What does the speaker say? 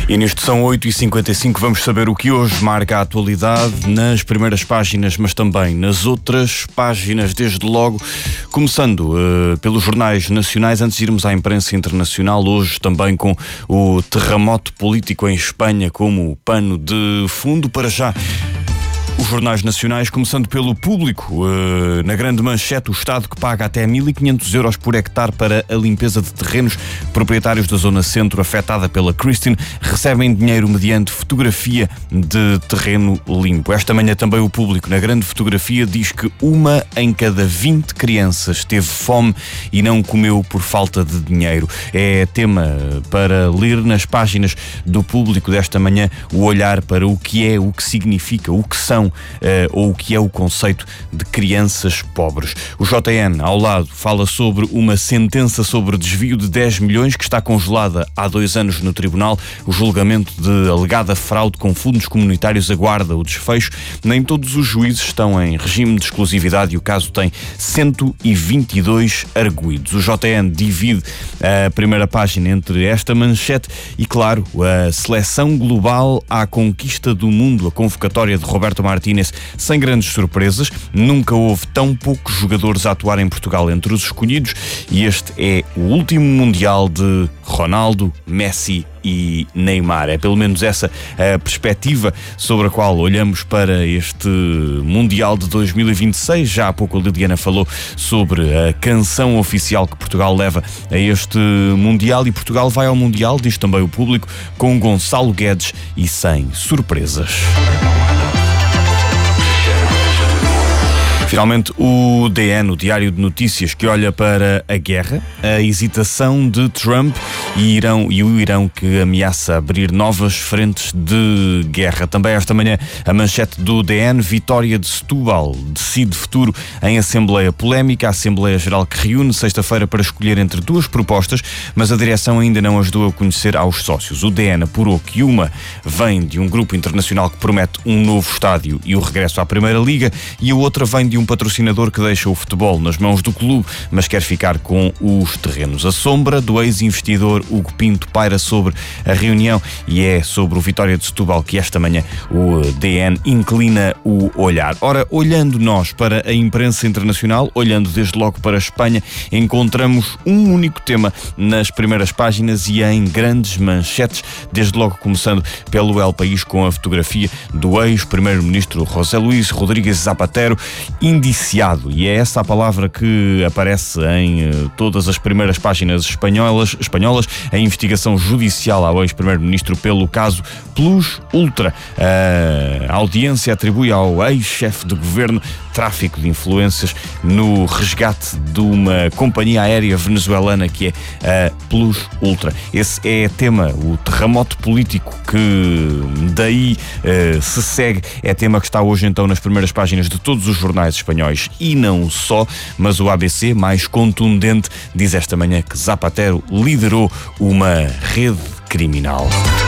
E nisto são 8h55, vamos saber o que hoje marca a atualidade nas primeiras páginas, mas também nas outras páginas, desde logo, começando pelos jornais nacionais, antes de irmos à imprensa internacional, hoje também com o terremoto político em Espanha como pano de fundo. Para já, os jornais nacionais, começando pelo Público, na grande manchete, o Estado que paga até 1.500 euros por hectare para a limpeza de terrenos. Proprietários da zona centro afetada pela Kristen recebem dinheiro mediante fotografia de terreno limpo. Esta manhã também o Público, na grande fotografia, diz que 1 em cada 20 crianças teve fome e não comeu por falta de dinheiro. É tema para ler nas páginas do Público desta manhã, o olhar para o que é, o que significa, o que são ou o que é o conceito de crianças pobres. O JN, ao lado, fala sobre uma sentença sobre desvio de 10 milhões que está congelada há 2 anos no tribunal. O julgamento de alegada fraude com fundos comunitários aguarda o desfecho. Nem todos os juízes estão em regime de exclusividade e o caso tem 122 arguidos. O JN divide a primeira página entre esta manchete e, claro, a seleção global à conquista do mundo, a convocatória de Roberto Martínez, sem grandes surpresas. Nunca houve tão poucos jogadores a atuar em Portugal entre os escolhidos e este é o último Mundial de Ronaldo, Messi e Neymar. É pelo menos essa a perspectiva sobre a qual olhamos para este Mundial de 2026. Já há pouco a Liliana falou sobre a canção oficial que Portugal leva a este Mundial, e Portugal vai ao Mundial, diz também o Público, com Gonçalo Guedes e sem surpresas. Finalmente, o DN, o Diário de Notícias, que olha para a guerra, a hesitação de Trump e o Irão que ameaça abrir novas frentes de guerra. Também esta manhã a manchete do DN, vitória de Setúbal, decide futuro em Assembleia Polémica. A Assembleia Geral que reúne sexta-feira para escolher entre 2 propostas, mas a direção ainda não ajudou a conhecer aos sócios. O DN apurou que uma vem de um grupo internacional que promete um novo estádio e o regresso à Primeira Liga, e a outra vem de um patrocinador que deixa o futebol nas mãos do clube, mas quer ficar com os terrenos. A sombra do ex-investidor Hugo Pinto paira sobre a reunião e é sobre o Vitória de Setúbal que esta manhã o DN inclina o olhar. Ora, olhando nós para a imprensa internacional, olhando desde logo para a Espanha, encontramos um único tema nas primeiras páginas e em grandes manchetes, desde logo começando pelo El País com a fotografia do ex-primeiro-ministro José Luís Rodríguez Zapatero, indiciado, e é essa a palavra que aparece em todas as primeiras páginas espanholas, a investigação judicial ao ex-primeiro-ministro pelo caso Plus Ultra. A audiência atribui ao ex-chefe de governo tráfico de influências no resgate de uma companhia aérea venezuelana que é a Plus Ultra. Esse é tema, o terremoto político que daí se segue, é tema que está hoje então nas primeiras páginas de todos os jornais espanhóis e não só, mas o ABC, mais contundente, diz esta manhã que Zapatero liderou uma rede criminal.